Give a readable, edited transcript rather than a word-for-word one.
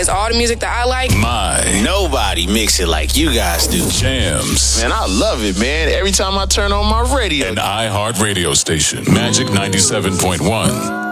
It's all the music that I like. Nobody mix it like you guys do. Jams. Man, I love it, man. Every time I turn on my radio. An iHeart radio station. Magic 97.1.